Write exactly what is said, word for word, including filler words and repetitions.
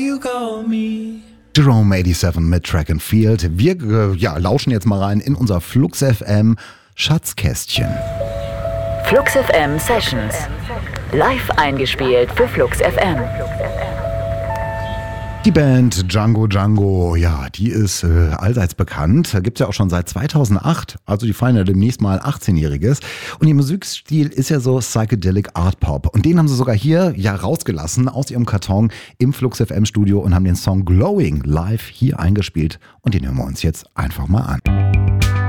Jerome siebenundachtzig mit Track and Field. Wir äh, ja, lauschen jetzt mal rein in unser Flux F M Schatzkästchen. Flux F M Sessions. Live eingespielt für Flux F M. Die Band Django Django, ja, die ist äh, allseits bekannt. Gibt's ja auch schon seit zweitausendacht. Also die feiern ja demnächst mal achtzehnjähriges. Und ihr Musikstil ist ja so Psychedelic Art Pop. Und den haben sie sogar hier ja rausgelassen aus ihrem Karton im Flux F M Studio und haben den Song Glowing live hier eingespielt. Und den hören wir uns jetzt einfach mal an.